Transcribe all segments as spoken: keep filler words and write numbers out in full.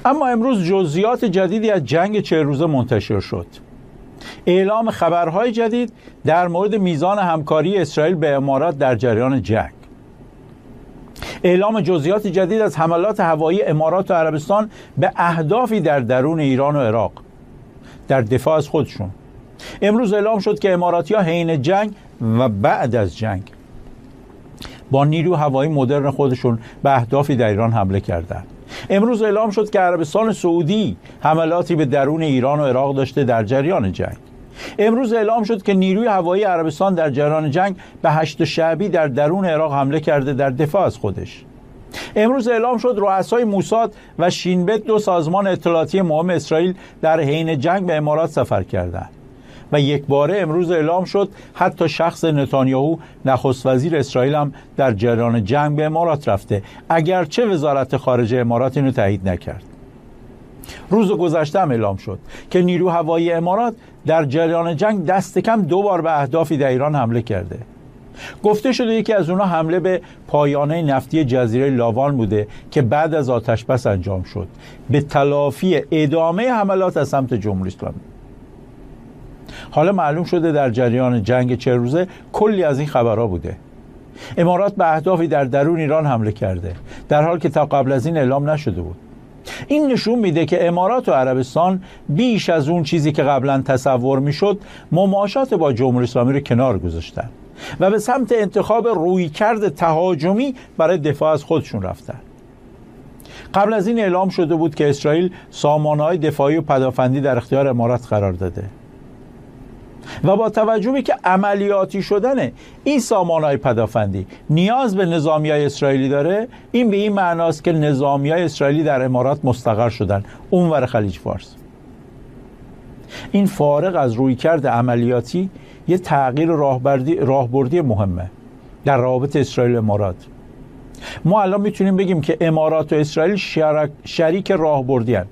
اما امروز جزئیات جدیدی از جنگ چهل روزه منتشر شد. اعلام خبرهای جدید در مورد میزان همکاری اسرائیل به امارات در جریان جنگ. اعلام جزئیات جدید از حملات هوایی امارات و عربستان به اهدافی در درون ایران و عراق در دفاع از خودشون. امروز اعلام شد که اماراتی‌ها حین جنگ و بعد از جنگ با نیرو هوایی مدرن خودشون به اهدافی در ایران حمله کردند. امروز اعلام شد که عربستان سعودی حملاتی به درون ایران و عراق داشته در جریان جنگ. امروز اعلام شد که نیروی هوایی عربستان در جریان جنگ به هشت شعبی در درون عراق حمله کرده در دفاع از خودش. امروز اعلام شد رؤسای موساد و شینبت، دو سازمان اطلاعاتی مهم اسرائیل، در حین جنگ به امارات سفر کردند. و یک باره امروز اعلام شد حتی شخص نتانیاهو نخست وزیر اسرائیل هم در جریان جنگ به امارات رفته، اگرچه وزارت خارجه امارات اینو تایید نکرد. روز گذشته هم اعلام شد که نیرو هوایی امارات در جریان جنگ دست کم دو بار به اهدافی در ایران حمله کرده. گفته شده یکی از اونها حمله به پایانه نفتی جزیره لاوان بوده که بعد از آتش‌بس انجام شد به تلافی ادامه حملات از سمت جمهوری اسلامی. حالا معلوم شده در جریان جنگ چهل روزه کلی از این خبرها بوده. امارات به اهدافی در درون ایران حمله کرده در حالی که تا قبل از این اعلام نشده بود. این نشون میده که امارات و عربستان بیش از اون چیزی که قبلا تصور میشد مماشات با جمهوری اسلامی رو کنار گذاشتن و به سمت انتخاب رویکرد تهاجمی برای دفاع از خودشون رفتن. قبل از این اعلام شده بود که اسرائیل سامانه‌های دفاعی و پدافندی در اختیار امارات قرار داده و با توجه به که عملیاتی شدن این سامانه‌های پدافندی نیاز به نظامیای اسرائیلی داره، این به این معناست که نظامیای اسرائیلی در امارات مستقر شدن اونور خلیج فارس. این فارغ از رویکرد عملیاتی یه تغییر راهبردی راهبردی مهمه در روابط اسرائیل و امارات. ما الان میتونیم بگیم که امارات و اسرائیل شرک شریک راهبردی هستند،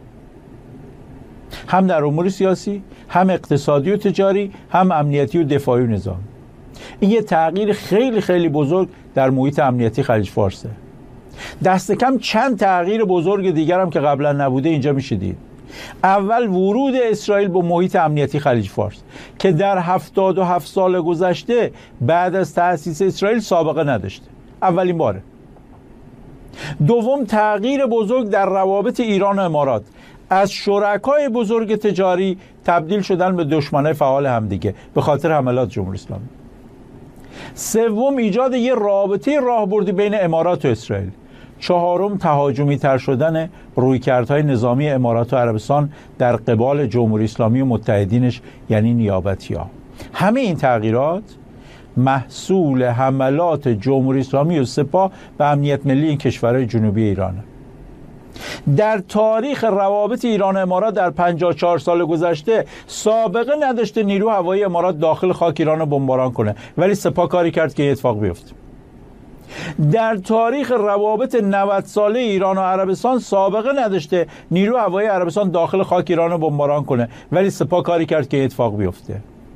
هم در امور سیاسی، هم اقتصادی و تجاری، هم امنیتی و دفاعی و نظامی. این یه تغییر خیلی خیلی بزرگ در محیط امنیتی خلیج فارسه. دست کم چند تغییر بزرگ دیگر هم که قبلا نبوده اینجا میشه دید. اول ورود اسرائیل به محیط امنیتی خلیج فارس که در هفتاد و هفت سال گذشته بعد از تأسیس اسرائیل سابقه نداشته، اولین باره. دوم، تغییر بزرگ در روابط ایران و امارات، از شرکای بزرگ تجاری تبدیل شدن به دشمنای فعال همدیگه به خاطر حملات جمهوری اسلامی. سوم، ایجاد یه رابطه راهبردی بین امارات و اسرائیل. چهارم، تهاجمی تر شدن رویکردهای نظامی امارات و عربستان در قبال جمهوری اسلامی و متحدینش یعنی نیابتی‌ها. همه این تغییرات محصول حملات جمهوری اسلامی و سپاه به امنیت ملی این کشورهای جنوبی ایرانه. در تاریخ روابط ایران و امارات در پنجاه و چهار سال گذشته سابقه نداشته نیرو هوایی امارات داخل خاک ایران رو بمباران کنه، ولی سپاه کاری کرد که اتفاق بیفته. در تاریخ روابط نود ساله ایران و عربستان سابقه نداشته نیرو هوایی عربستان داخل خاک ایران رو بمباران کنه، ولی سپاه کاری کرد که اتفاق بیفته.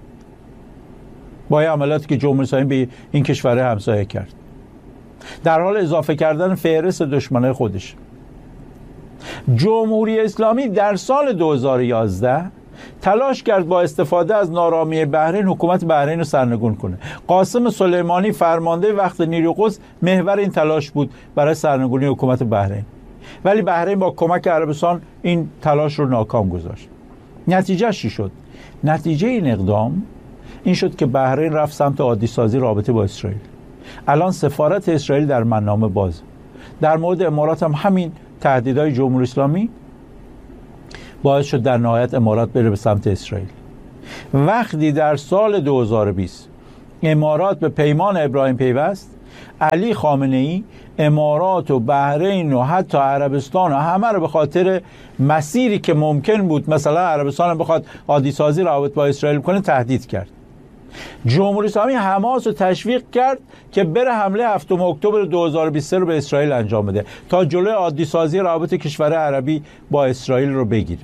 با عملاتی که جمهوری اسلامی به این کشورهای همسایه کرد، در حال اضافه کردن فهرست دشمنای خودش. جمهوری اسلامی در سال دو هزار و یازده تلاش کرد با استفاده از نارامی بحرین حکومت بحرین رو سرنگون کنه. قاسم سلیمانی فرمانده وقت نیروی قدس محور این تلاش بود برای سرنگونی حکومت بحرین، ولی بحرین با کمک عربستان این تلاش رو ناکام گذاشت. نتیجه چی شد؟ نتیجه این اقدام این شد که بحرین رفت سمت عادی سازی رابطه با اسرائیل. الان سفارت اسرائیل در منامه باز. در مورد امارات هم همین تهدیدهای جمهوری اسلامی باعث شد در نهایت امارات بره به سمت اسرائیل. وقتی در سال دو هزار و بیست امارات به پیمان ابراهیم پیوست، علی خامنه ای امارات و بحرین و حتی عربستان و همه رو به خاطر مسیری که ممکن بود مثلا عربستان بخواد عادی سازی روابط با اسرائیل کنه تهدید کرد. جمهوری اسلامی حماس رو تشویق کرد که بره حمله هفتم اکتبر دو هزار و بیست و سه رو به اسرائیل انجام بده تا جلوی عادی سازی روابط کشور عربی با اسرائیل رو بگیره.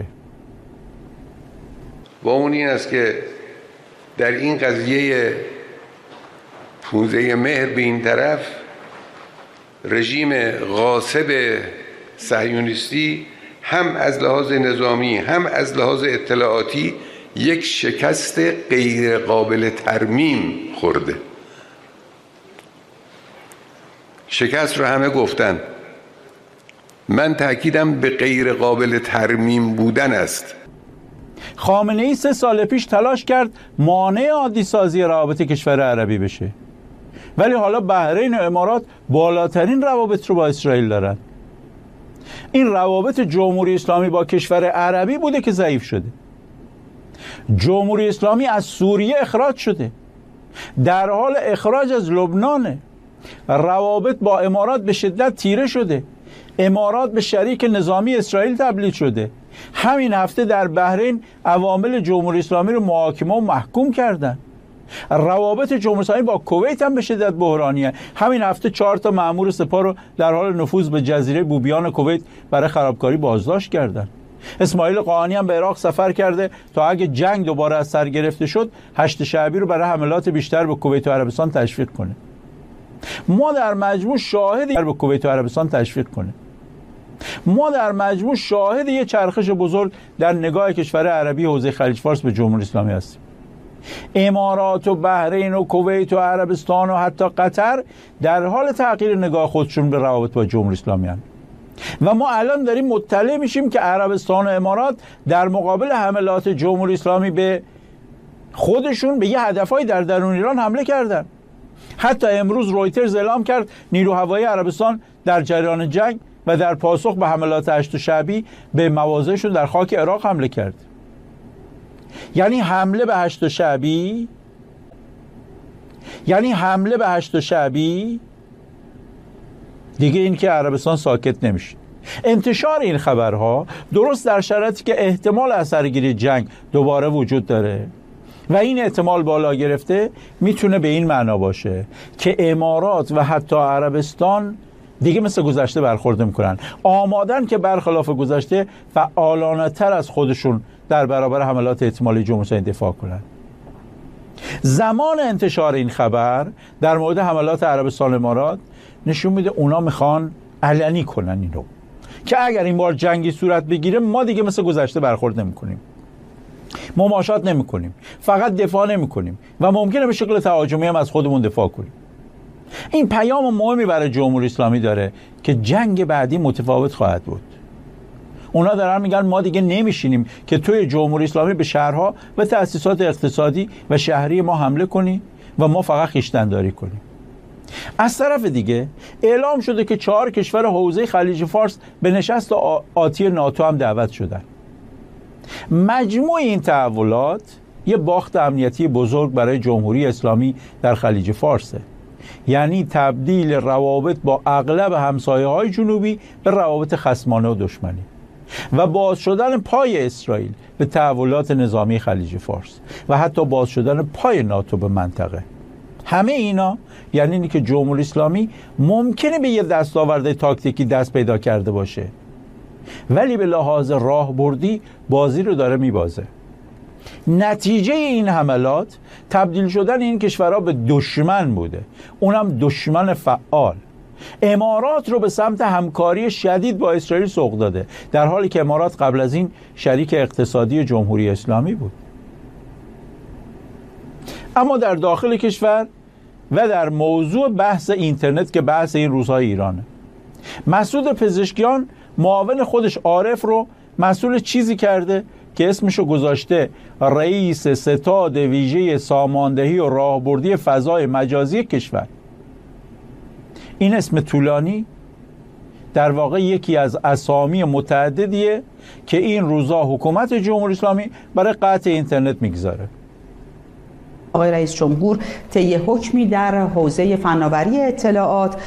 و اون این است که در این قضیه پونزه مهر به این طرف رژیم غاصب صهیونیستی هم از لحاظ نظامی هم از لحاظ اطلاعاتی یک شکست غیر قابل ترمیم خورده. شکست رو همه گفتن، من تأکیدم به غیر قابل ترمیم بودن است. خامنه ای سه سال پیش تلاش کرد مانع عادی سازی روابط کشور عربی بشه، ولی حالا بحرین و امارات بالاترین روابط رو با اسرائیل دارن. این روابط جمهوری اسلامی با کشور عربی بوده که ضعیف شده. جمهوری اسلامی از سوریه اخراج شده، در حال اخراج از لبنانه. روابط با امارات به شدت تیره شده، امارات به شریک نظامی اسرائیل تبدیل شده. همین هفته در بحرین عوامل جمهوری اسلامی رو محاکمه و محکوم کردن. روابط جمهوری اسلامی با کویت هم به شدت بحرانیه. همین هفته چهار تا مأمور سپاه رو در حال نفوذ به جزیره بوبیان کویت برای خرابکاری بازداشت کردن. اسماعیل قاآنی هم به عراق سفر کرده تا اگه جنگ دوباره از سر گرفته شد هشت شعبی رو برای حملات بیشتر به کویت و عربستان تشویق کنه. ما در مجموع شاهد به کویت و عربستان تشویق کنه. ما در مجموع شاهد یه چرخش بزرگ در نگاه کشور عربی حوزه خلیج فارس به جمهوری اسلامی هستیم. امارات و بحرین و کویت و عربستان و حتی قطر در حال تغییر نگاه خودشون به روابط با جمهوری اسلامی هستند. و ما الان داریم مطلع میشیم که عربستان و امارات در مقابل حملات جمهوری اسلامی به خودشون به یه هدفهای در درون ایران حمله کردن. حتی امروز رویترز اعلام کرد نیرو هوایی عربستان در جریان جنگ و در پاسخ به حملات هشت شعبی به مواضعشون در خاک عراق حمله کرد. یعنی حمله به هشت شعبی یعنی حمله به هشت شعبی دیگه این که عربستان ساکت نمیشه. انتشار این خبرها درست در شرایطی که احتمال اثرگیری جنگ دوباره وجود داره و این احتمال بالا گرفته میتونه به این معنا باشه که امارات و حتی عربستان دیگه مثل گذشته برخورد میکنن، آمادن که برخلاف گذشته فعالانه تر از خودشون در برابر حملات احتمالی جمهوری اسلامی دفاع کنن. زمان انتشار این خبر در مورد حملات عربستان و امارات نشون میده اونا میخوان علنی کنن اینو که اگر این بار جنگی صورت بگیره ما دیگه مثل گذشته برخورد نمیکنیم، مماشات نمیکنیم، فقط دفاع نمیکنیم و ممکنه به شکل تهاجمی هم از خودمون دفاع کنیم. این پیام مهمی برای جمهوری اسلامی داره که جنگ بعدی متفاوت خواهد بود. اونا دارن میگن ما دیگه نمیشینیم که توی جمهوری اسلامی به شهرها و تأسیسات اقتصادی و شهری ما حمله کنی و ما فقط خویشتن‌داری کنیم. از طرف دیگه اعلام شده که چهار کشور حوزه خلیج فارس به نشست آتی ناتو هم دعوت شدن. مجموع این تحولات یه باخت امنیتی بزرگ برای جمهوری اسلامی در خلیج فارسه. یعنی تبدیل روابط با اغلب همسایه‌های جنوبی به روابط خصمانه و دشمنی و باز شدن پای اسرائیل به تحولات نظامی خلیج فارس و حتی باز شدن پای ناتو به منطقه. همه اینا یعنی اینی که جمهوری اسلامی ممکنه به یه دستاورد تاکتیکی دست پیدا کرده باشه ولی به لحاظ راهبردی بازی رو داره میبازه. نتیجه این حملات تبدیل شدن این کشورها به دشمن بوده، اونم دشمن فعال. امارات رو به سمت همکاری شدید با اسرائیل سوق داده در حالی که امارات قبل از این شریک اقتصادی جمهوری اسلامی بود. اما در داخل کشور و در موضوع بحث اینترنت که بحث این روزهای ایرانه، مسعود پزشکیان معاون خودش عارف رو مسئول چیزی کرده که اسمشو گذاشته رئیس ستاد ویژه ساماندهی و راهبردی فضای مجازی کشور. این اسم طولانی در واقع یکی از اسامی متعددیه که این روزا حکومت جمهوری اسلامی برای قطع اینترنت میگذاره. آقای رئیس جمهور طی حکمی در حوزه فناوری اطلاعات